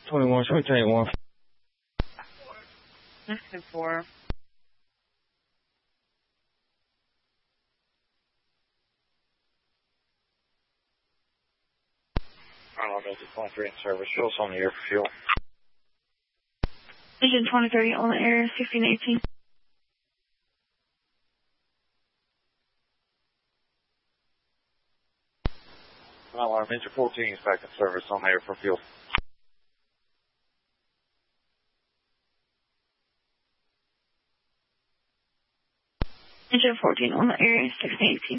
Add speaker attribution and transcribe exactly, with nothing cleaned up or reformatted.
Speaker 1: twenty-one, should we take one?
Speaker 2: That's good for.
Speaker 1: Alright, I'll twenty-three in service. Show us on the air for fuel.
Speaker 2: Engine twenty-three on the air, sixteen eighteen.
Speaker 1: Alarm, engine fourteen is back in service on the air for fuel.
Speaker 2: Engine fourteen on the air, sixteen eighteen.